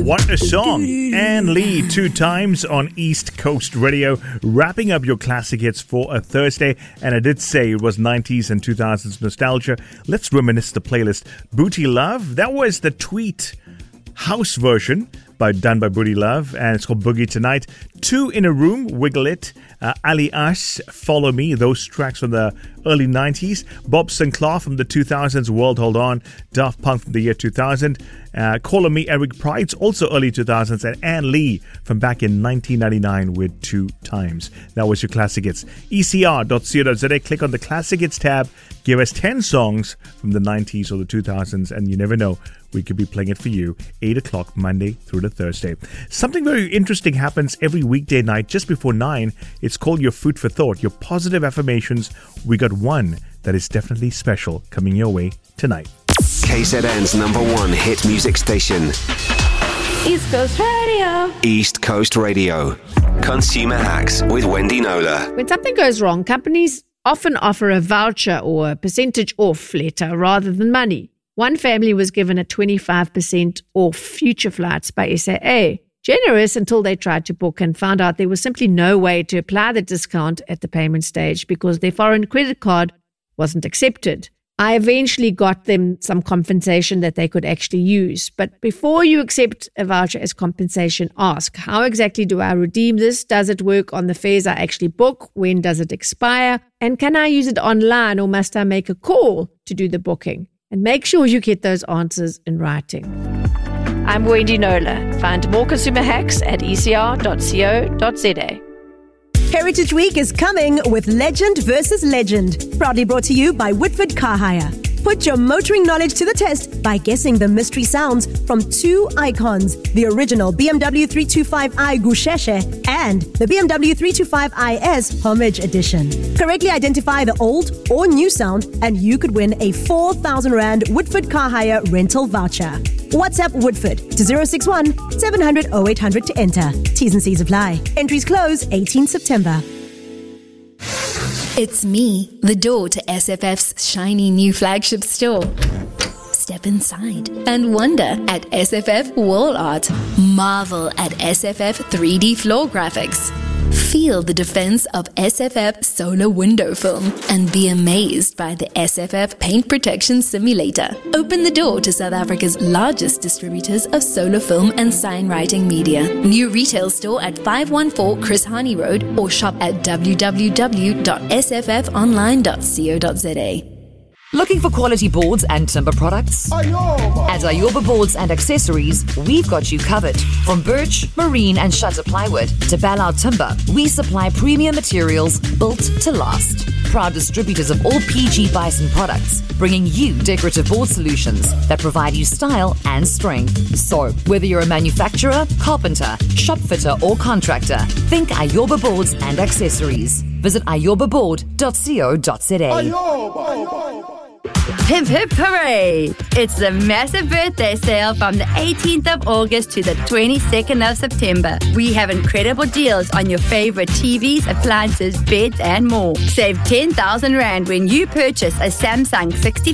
What a song. Anne Lee, 2 times on East Coast Radio, wrapping up your classic hits for a Thursday. And I did say it was 90s and 2000s nostalgia. Let's reminisce the playlist. Booty Love, that was the Tweet house version done by Booty Love, and it's called Boogie Tonight. 2 in a Room, Wiggle It, Ali Ash, Follow Me, those tracks from the early 90s. Bob Sinclair from the 2000s, World Hold On, Daft Punk from the year 2000, Call Me Eric Pride's also early 2000s, and Anne Lee from back in 1999 with 2 times. That was your classic hits. ECR.co.za, click on the classic hits tab, give us 10 songs from the 90s or the 2000s, and you never know, we could be playing it for you 8 o'clock Monday through to Thursday. Something very interesting happens every weekday night just before 9. It's called your Food for Thought, your positive affirmations. We got one that is definitely special coming your way tonight. KZN's #1 hit music station. East Coast Radio. East Coast Radio. Consumer Hacks with Wendy Knowler. When something goes wrong, companies often offer a voucher or a percentage off letter rather than money. One family was given a 25% off future flights by SAA. Generous until they tried to book and found out there was simply no way to apply the discount at the payment stage because their foreign credit card wasn't accepted. I eventually got them some compensation that they could actually use. But before you accept a voucher as compensation, ask, how exactly do I redeem this? Does it work on the fares I actually book? When does it expire? And can I use it online or must I make a call to do the booking? And make sure you get those answers in writing. I'm Wendy Knowler. Find more consumer hacks at ecr.co.za. Heritage Week is coming with Legend versus Legend. Proudly brought to you by Woodford Car Hire. Put your motoring knowledge to the test by guessing the mystery sounds from 2 icons, the original BMW 325i Gusheshe and the BMW 325iS Homage Edition. Correctly identify the old or new sound and you could win a 4,000 Rand Woodford Car Hire rental voucher. WhatsApp Woodford to 061 700 0800 to enter. T's and C's apply. Entries close 18 September. It's me, the door to SFF's shiny new flagship store. Step inside and wonder at SFF wall art. Marvel at SFF 3D floor graphics. Feel the defense of SFF solar window film and be amazed by the SFF paint protection simulator. Open the door to South Africa's largest distributors of solar film and sign writing media. New retail store at 514 Chris Hani Road or shop at www.sffonline.co.za. Looking for quality boards and timber products? At Ayoba Boards and Accessories, we've got you covered. From birch, marine and shutter plywood to Ballard Timber, we supply premium materials built to last. Proud distributors of all PG Bison products, bringing you decorative board solutions that provide you style and strength. So, whether you're a manufacturer, carpenter, shop fitter or contractor, think Ayoba Boards and Accessories. Visit ayobaboard.co.za. Hip hip hooray! It's the massive birthday sale from the 18th of August to the 22nd of September. We have incredible deals on your favorite TVs, appliances, beds and more. Save 10,000 Rand when you purchase a Samsung